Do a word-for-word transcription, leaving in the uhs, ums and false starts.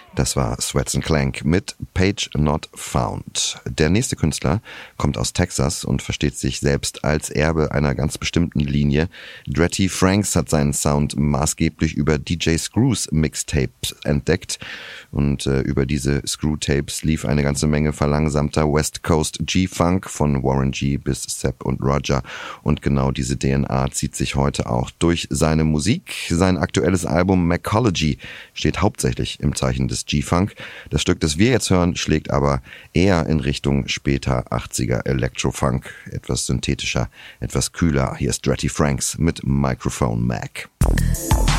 Das war Sweats and Clank mit Page Not Found. Der nächste Künstler kommt aus Texas und versteht sich selbst als Erbe einer ganz bestimmten Linie. Dretty Franks hat seinen Sound maßgeblich über D J Screws Mixtapes entdeckt. Und äh, über diese Screw-Tapes lief eine ganze Menge verlangsamter West Coast G-Funk von Warren G bis Sepp und Roger. Und genau diese D N A zieht sich heute auch durch seine Musik. Sein aktuelles Album Macology steht hauptsächlich im Zeichen des G-Funk. Das Stück, das wir jetzt hören, schlägt aber eher in Richtung später achtziger Electro-Funk. Etwas synthetischer, etwas kühler. Hier ist Dretty Franks mit Microphone Mac.